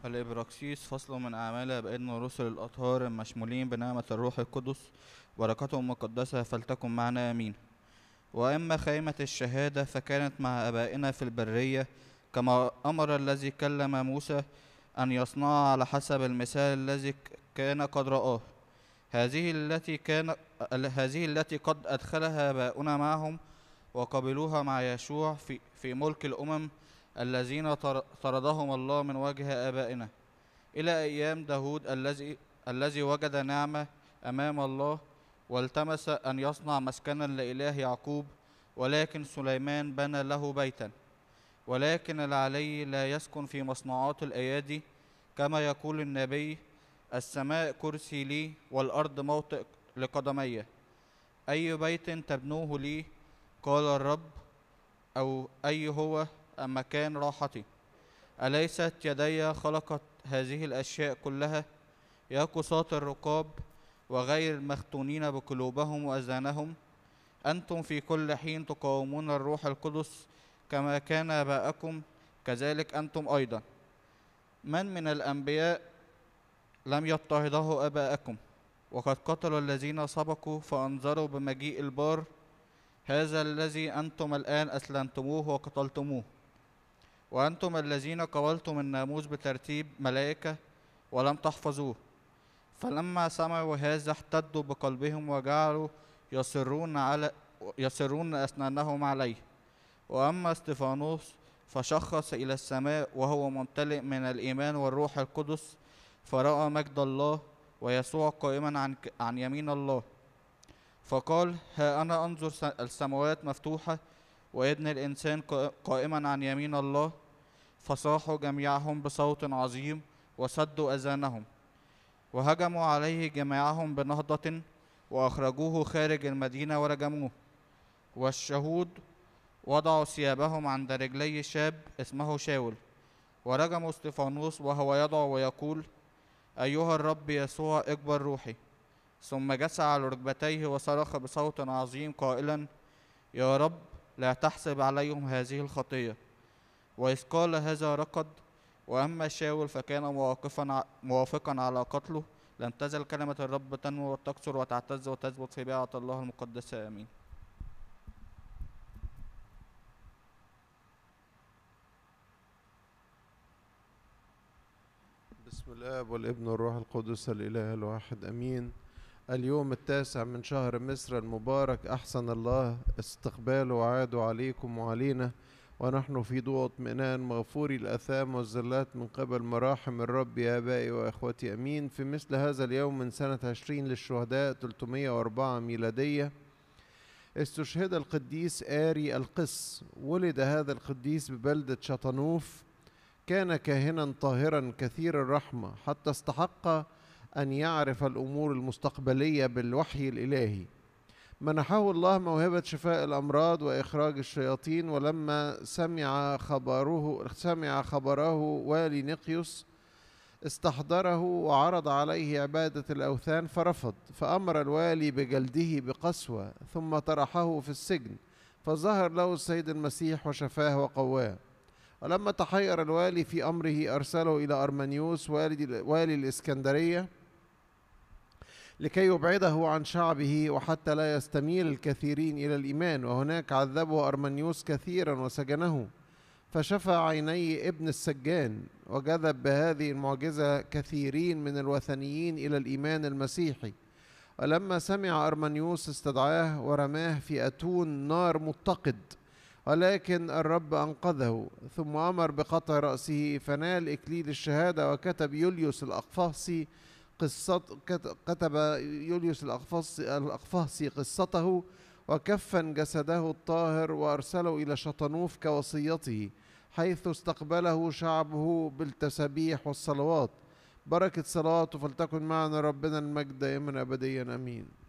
الإبراكسيس فصل من أعمال بأن الرسل الأطهار المشمولين بنعمة الروح القدس بركته المقدسة فلتكن معنا آمين. وأما خيمة الشهادة فكانت مع آبائنا في البرية، كما أمر الذي كلم موسى أن يصنعها على حسب المثال الذي كان قد رآه. هذه التي قد أدخلها آباؤنا معهم وقبلوها مع يشوع في ملك الأمم الذين طردهم الله من وجه آبائنا، إلى أيام داود الذي وجد نعمة أمام الله والتمس أن يصنع مسكنا لإله يعقوب، ولكن سليمان بنى له بيتا. ولكن العلي لا يسكن في مصنوعات الأيادي، كما يقول النبي: السماء كرسي لي والأرض موطئ لقدمي. أي بيت تبنوه لي، قال الرب، أو أي هو مكان راحتي؟ أليست يدي خلقت هذه الأشياء كلها؟ يا قساة الرقاب وغير المختونين بقلوبهم وأذانهم، أنتم في كل حين تقاومون الروح القدس، كما كان آباءكم كذلك أنتم أيضا. من الأنبياء لم يضطهده آباءكم، وقد قتلوا الذين سبقوا فأنذروا بمجيء البار، هذا الذي أنتم الآن أسلمتموه وقتلتموه، وأنتم الذين قبلتم الناموس بترتيب ملائكة ولم تحفظوه. فلما سمعوا هذا احتدوا بقلبهم وجعلوا يصرون أسنانهم عليه. وأما استفانوس فشخص إلى السماء وهو ممتلئ من الإيمان والروح القدس، فرأى مجد الله ويسوع قائما عن يمين الله، فقال: ها أنا أنظر السماوات مفتوحة وابن الإنسان قائما عن يمين الله. فصاحوا جميعهم بصوت عظيم وسدوا أذانهم، وهجموا عليه جميعهم بنهضة، وأخرجوه خارج المدينة ورجموه. والشهود وضعوا ثيابهم عند رجلي شاب اسمه شاول، ورجموا استفانوس وهو يدعو ويقول: أيها الرب يسوع اقبل روحي. ثم جثى على ركبتيه وصرخ بصوت عظيم قائلا: يا رب لا تحسب عليهم هذه الخطية. وإذ قال هذا ركض. وأما شاول فكان موافقا على قتله. لم تزل كلمة الرب تنمو وتكثر وتعتز وتثبت في بيعة الله المقدسة. آمين. بسم الآب والابن والروح القدس الإله الواحد أمين. اليوم 9 من شهر مصر المبارك، أحسن الله استقباله وعاده عليكم وعلينا، ونحن في ضوء اطمئنان مغفوري الآثام والزلات من قبل مراحم الرب يا آبائي وإخوتي. أمين. في مثل هذا اليوم من سنة 20 للشهداء 304 ميلادية استشهد القديس آري القس. ولد هذا القديس ببلدة شطنوف. كان كاهنا طاهرا كثير الرحمة، حتى استحق أن يعرف الأمور المستقبلية بالوحي الإلهي. منحه الله موهبة شفاء الأمراض وإخراج الشياطين. ولما سمع خبره والي نقيوس استحضره وعرض عليه عبادة الأوثان فرفض، فأمر الوالي بجلده بقسوة، ثم طرحه في السجن. فظهر له السيد المسيح وشفاه وقواه. ولما تحير الوالي في أمره أرسله إلى أرمنيوس والي الإسكندرية لكي يبعده عن شعبه وحتى لا يستميل الكثيرين إلى الإيمان. وهناك عذبه أرمنيوس كثيرا وسجنه، فشفى عيني ابن السجان، وجذب بهذه المعجزة كثيرين من الوثنيين إلى الإيمان المسيحي. ولما سمع أرمنيوس استدعاه ورماه في أتون نار متقد، ولكن الرب أنقذه، ثم أمر بقطع رأسه، فنال إكليل الشهادة. وكتب يوليوس الأقفاصي قصته، وكفن جسده الطاهر وأرسله إلى شطنوف كوصيته، حيث استقبله شعبه بالتسابيح والصلوات. بركة صلاته فلتكن معنا ربنا المجد دائما أبديا. أمين.